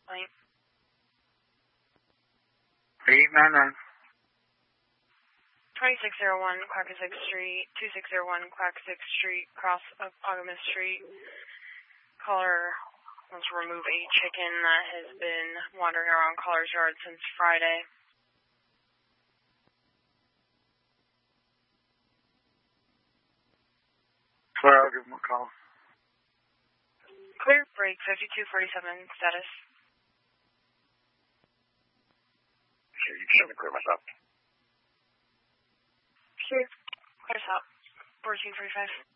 complaint. 899. 2601 Quackasix Street, 2601 Quackasix Street, cross of Agamis Street. Caller wants to remove a chicken that has been wandering around Caller's yard since Friday. Clear, I'll give him a call. Clear, break 5247, status. Sure, you can clear myself. Clear. Clear stop. 1435.